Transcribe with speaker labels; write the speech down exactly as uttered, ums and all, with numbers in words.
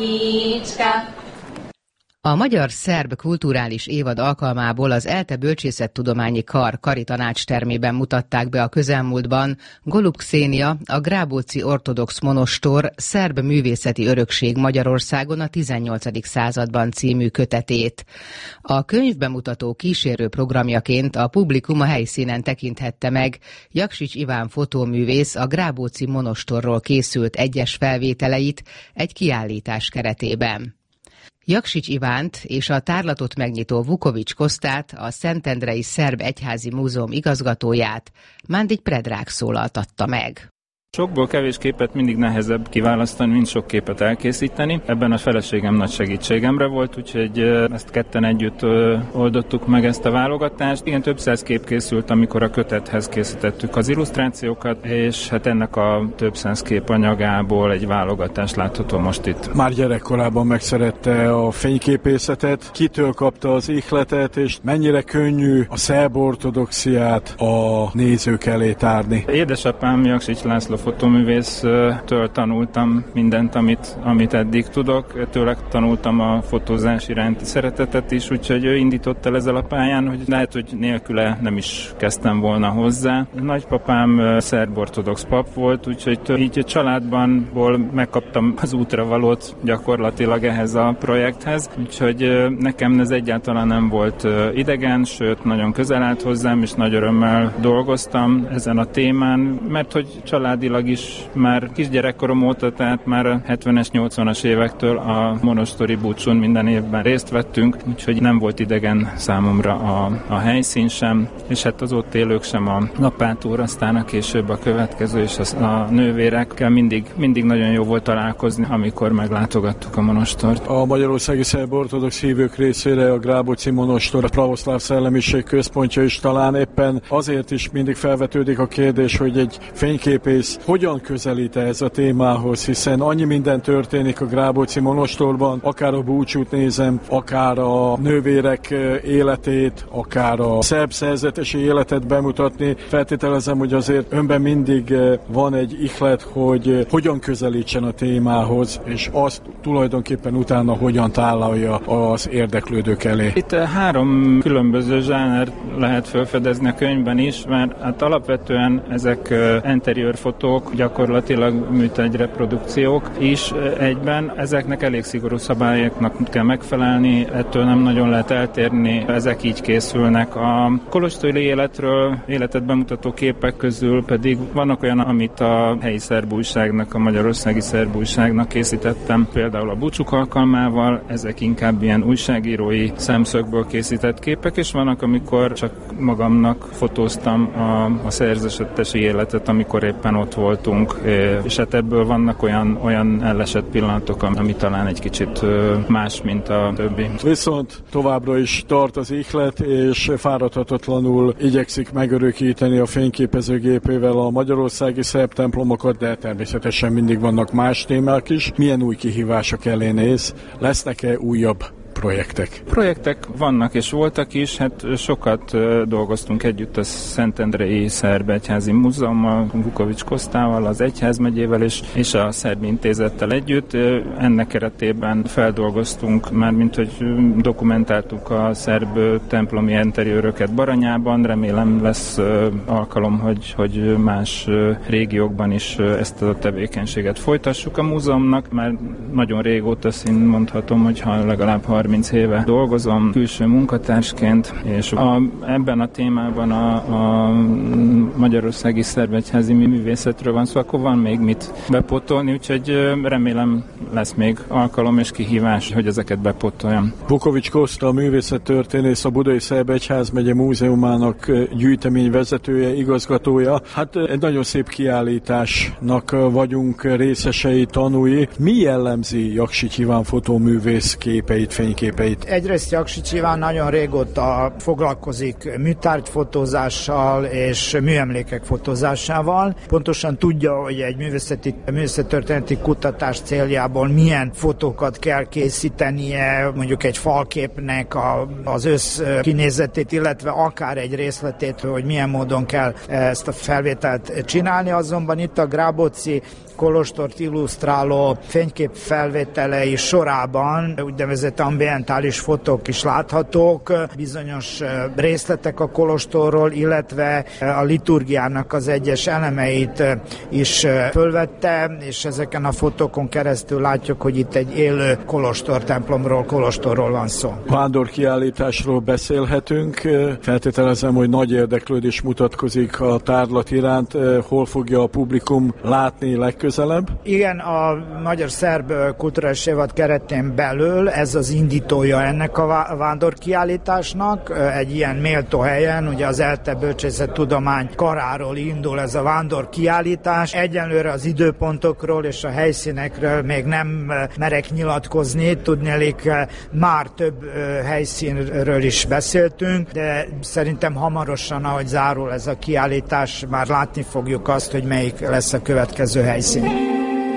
Speaker 1: Anicska.
Speaker 2: A Magyar-Szerb Kulturális Évad alkalmából az ELTE Bölcsészettudományi Kar karitanács termében mutatták be a közelmúltban Golub Kszénia, a Grábóci Ortodox Monostor szerb művészeti örökség Magyarországon a tizennyolcadik században című kötetét. A könyvbemutató kísérő programjaként a publikum a helyszínen tekinthette meg Jaksics Iván fotóművész a Grábóci Monostorról készült egyes felvételeit egy kiállítás keretében. Jaksics Ivánt és a tárlatot megnyitó Vukovics Kosztát, a Szentendrei Szerb Egyházi Múzeum igazgatóját Mándik Predrag szólaltatta meg.
Speaker 3: Sokból kevés képet mindig nehezebb kiválasztani, mint sok képet elkészíteni. Ebben a feleségem nagy segítségemre volt, úgyhogy ezt ketten együtt oldottuk meg ezt a válogatást. Igen, több száz kép készült, amikor a kötethez készítettük az illusztrációkat, és hát ennek a több száz kép anyagából egy válogatás látható most itt.
Speaker 4: Már gyerekkorában megszerette a fényképészetet, kitől kapta az ihletet, és mennyire könnyű a szerb ortodoxiát a nézők elé tárni.
Speaker 3: Édesapám Jaksics László fotóművésztől tanultam mindent, amit, amit eddig tudok. Tőle tanultam a fotózás iránti szeretetet is, úgyhogy ő indított el ezzel a pályán, hogy lehet, hogy nélküle nem is kezdtem volna hozzá. Nagypapám szerb ortodox pap volt, úgyhogy így a családbanból megkaptam az útravalót gyakorlatilag ehhez a projekthez, úgyhogy nekem ez egyáltalán nem volt idegen, sőt nagyon közel állt hozzám, és nagy örömmel dolgoztam ezen a témán, mert hogy családilag is már kisgyerekkorom óta, tehát már a hetvenes, nyolcvanas évektől a monostori búcsún minden évben részt vettünk, úgyhogy nem volt idegen számomra a, a helyszín sem, és hát az ott élők sem, a apátúr, aztán a később a következő, és a, a nővérekkel mindig, mindig nagyon jó volt találkozni, amikor meglátogattuk a monostort.
Speaker 4: A magyarországi szerb ortodox hívők részére a Grábóci Monostor a pravoszláv szellemiség központja is, talán éppen azért is mindig felvetődik a kérdés, hogy egy fényképész hogyan közelít ez a témához, hiszen annyi minden történik a Grábóci Monostorban, akár a búcsút nézem, akár a nővérek életét, akár a szerb szerzetesi életet bemutatni. Feltételezem, hogy azért önben mindig van egy ihlet, hogy hogyan közelítsen a témához, és azt tulajdonképpen utána hogyan tálalja az érdeklődők elé.
Speaker 3: Itt három különböző zsáner lehet felfedezni a könyvben is, mert hát alapvetően ezek interiőr fotók, gyakorlatilag műtárgy reprodukciók is egyben. Ezeknek elég szigorú szabályoknak kell megfelelni, ettől nem nagyon lehet eltérni, ezek így készülnek. A kolostori életről, életet bemutató képek közül pedig vannak olyan, amit a helyi szerb újságnak, a magyarországi szerb újságnak készítettem, például a búcsuk alkalmával, ezek inkább ilyen újságírói szemszögből készített képek, és vannak, amikor csak magamnak fotóztam a, a szerzetesi életet, amikor éppen ott voltunk, és hát ebből vannak olyan, olyan ellesett pillanatok, ami talán egy kicsit más, mint a többi.
Speaker 4: Viszont továbbra is tart az ihlet, és fáradhatatlanul igyekszik megörökíteni a fényképezőgépével a magyarországi szerb templomokat, de természetesen mindig vannak más témák is. Milyen új kihívások elé néz? Lesznek-e újabb projektek?
Speaker 3: Projektek vannak és voltak is, hát sokat dolgoztunk együtt a Szentendrei Szerb Egyházi Múzeummal, Vukovics Kosztával, az Egyházmegyével és, és a Szerb Intézettel együtt. Ennek keretében feldolgoztunk, mármint hogy dokumentáltuk a szerb templomi interiőröket Baranyában, remélem lesz alkalom, hogy, hogy más régiókban is ezt a tevékenységet folytassuk a múzeumnak, mert nagyon régóta szín mondhatom, hogy legalább harminc éve dolgozom külső munkatársként, és a, ebben a témában a, a magyarországi szerb egyházi művészetről van szó, szóval akkor van még mit bepótolni, úgyhogy remélem lesz még alkalom és kihívás, hogy ezeket bepótoljam.
Speaker 4: Vukovics Koszta, a művészettörténész, a Budai Szerb Egyházmegye Múzeumának gyűjtemény vezetője, igazgatója. Hát egy nagyon szép kiállításnak vagyunk részesei, tanúi. Mi jellemzi Jaksics Iván fotóművész képeit, fényképeit? fényképeit.
Speaker 1: Egyrészt Jakšić Iván nagyon régóta foglalkozik műtárgyfotózással és műemlékek fotózásával. Pontosan tudja, hogy egy művészeti, művészettörténeti kutatás céljából milyen fotókat kell készítenie, mondjuk egy falképnek a, az össz kinézetét, illetve akár egy részletét, hogy milyen módon kell ezt a felvételt csinálni. Azonban itt a Grábóci kolostort illusztráló fénykép felvételei sorában úgynevezett ambientális fotók is láthatók, bizonyos részletek a kolostorról, illetve a liturgiának az egyes elemeit is fölvette, és ezeken a fotókon keresztül látjuk, hogy itt egy élő kolostortemplomról, kolostorról van szó.
Speaker 4: Vándorkiállításról beszélhetünk. Feltételezem, hogy nagy érdeklődés mutatkozik a tárlat iránt. Hol fogja a publikum látni legközelebb? Közelebb.
Speaker 1: Igen, a Magyar-Szerb Kulturális Évad keretén belül ez az indítója ennek a vándorkiállításnak. Egy ilyen méltó helyen, ugye az ELTE Bölcsészettudomány karáról indul ez a vándorkiállítás. Egyenlőre az időpontokról és a helyszínekről még nem merek nyilatkozni, tudnélik, már több helyszínről is beszéltünk, de szerintem hamarosan, ahogy zárul ez a kiállítás, már látni fogjuk azt, hogy melyik lesz a következő helyszín.